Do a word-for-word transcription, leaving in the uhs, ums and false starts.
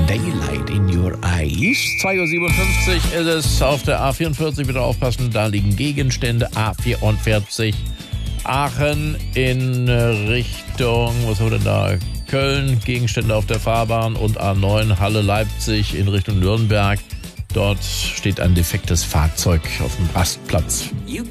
Daylight in Your Eyes. zwei Uhr siebenundfünfzig ist es auf der A vierundvierzig. Bitte aufpassen, da liegen Gegenstände. A vierundvierzig Aachen in Richtung, was haben wir denn da? Köln, Gegenstände auf der Fahrbahn, und A neun Halle Leipzig in Richtung Nürnberg. Dort steht ein defektes Fahrzeug auf dem Rastplatz.